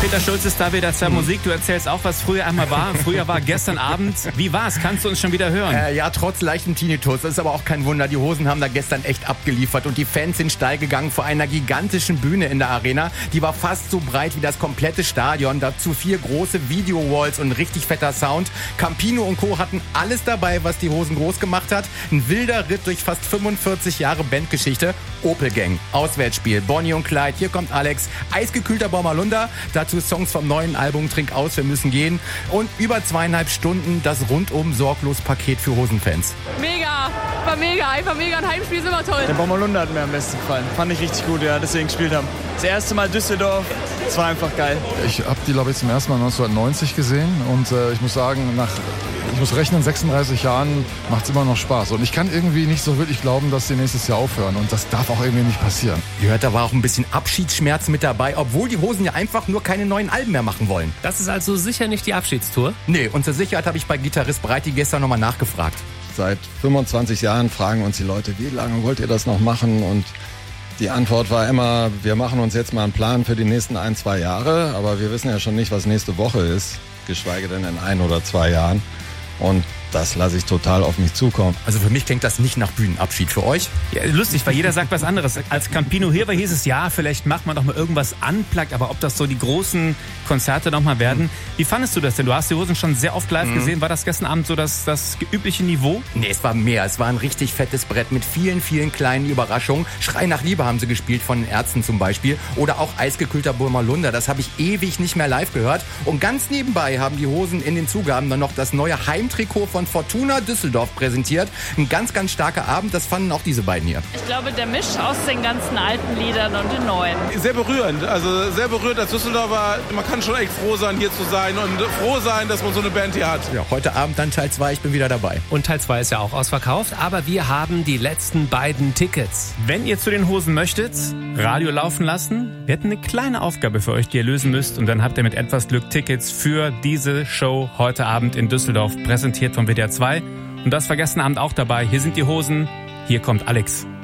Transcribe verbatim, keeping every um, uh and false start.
Peter Schulz ist da wieder zur Musik. Du erzählst auch, was früher einmal war. Früher war gestern Abend. Wie war's? Kannst du uns schon wieder hören? Äh, ja, trotz leichtem Tinnitus. Das ist aber auch kein Wunder. Die Hosen haben da gestern echt abgeliefert und die Fans sind steil gegangen vor einer gigantischen Bühne in der Arena. Die war fast so breit wie das komplette Stadion. Dazu vier große Video-Walls und richtig fetter Sound. Campino und Co. hatten alles dabei, was die Hosen groß gemacht hat. Ein wilder Ritt durch fast fünfundvierzig Jahre Bandgeschichte. Opel Gang, Auswärtsspiel, Bonnie und Clyde, hier kommt Alex, eisgekühlter Bommerlunder, dazu Songs vom neuen Album Trink aus, wir müssen gehen und über zweieinhalb Stunden das rundum sorglos Paket für Hosenfans. Mega, war mega, einfach mega, ein Heimspiel ist immer toll. Der Bommerlunder hat mir am besten gefallen, fand ich richtig gut, ja, deswegen gespielt haben. Das erste Mal Düsseldorf, es war einfach geil. Ich habe die, glaube ich, zum ersten Mal neunzehnhundertneunzig gesehen und äh, ich muss sagen, nach, ich muss rechnen, sechsunddreißig Jahren macht es immer noch Spaß und ich kann irgendwie nicht so wirklich glauben, dass die nächstes Jahr aufhören und das darf auch irgendwie nicht passieren. Ihr hört, da war auch ein bisschen Abschiedsschmerz mit dabei, obwohl die Hosen ja einfach nur keine neuen Alben mehr machen wollen. Das ist also sicher nicht die Abschiedstour? Nee, und zur Sicherheit habe ich bei Gitarrist Breiti gestern nochmal nachgefragt. Seit fünfundzwanzig Jahren fragen uns die Leute, wie lange wollt ihr das noch machen? Und die Antwort war immer, wir machen uns jetzt mal einen Plan für die nächsten ein, zwei Jahre, aber wir wissen ja schon nicht, was nächste Woche ist, geschweige denn in ein oder zwei Jahren. Und das lasse ich total auf mich zukommen. Also für mich klingt das nicht nach Bühnenabschied. Für euch? Ja, lustig, weil jeder sagt was anderes. Als Campino hier war, hieß es, ja, vielleicht macht man doch mal irgendwas unplugged, aber ob das so die großen Konzerte noch mal werden. Mhm. Wie fandest du das denn? Du hast die Hosen schon sehr oft live mhm. gesehen. War das gestern Abend so das, das übliche Niveau? Nee, es war mehr. Es war ein richtig fettes Brett mit vielen, vielen kleinen Überraschungen. Schrei nach Liebe haben sie gespielt von den Ärzten zum Beispiel. Oder auch eisgekühlter Burmerlunder. Das habe ich ewig nicht mehr live gehört. Und ganz nebenbei haben die Hosen in den Zugaben dann noch das neue Heimtrikot von Fortuna Düsseldorf präsentiert. Ein ganz, ganz starker Abend. Das fanden auch diese beiden hier. Ich glaube, der Misch aus den ganzen alten Liedern und den neuen. Sehr berührend. Also sehr berührt als Düsseldorfer. Man kann schon echt froh sein, hier zu sein und froh sein, dass man so eine Band hier hat. Ja, heute Abend dann Teil zwei. Ich bin wieder dabei. Und Teil zwei ist ja auch ausverkauft, aber wir haben die letzten beiden Tickets. Wenn ihr zu den Hosen möchtet, Radio laufen lassen. Wir hätten eine kleine Aufgabe für euch, die ihr lösen müsst. Und dann habt ihr mit etwas Glück Tickets für diese Show heute Abend in Düsseldorf, präsentiert von W D R zwei. Und das war gestern Abend auch dabei. Hier sind die Hosen. Hier kommt Alex.